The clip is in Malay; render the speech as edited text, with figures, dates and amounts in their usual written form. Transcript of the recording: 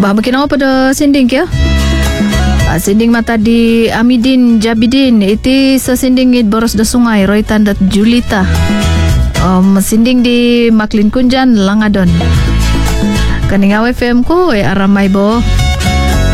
Bah makin apa pada sinding kya? Sinding mata di Amidin Jabidin iti sesinding it boros da sungai Roitan dat Julita. Sinding di Maklin Kunjan Langadon. Kaningaw FM ko aramay bo.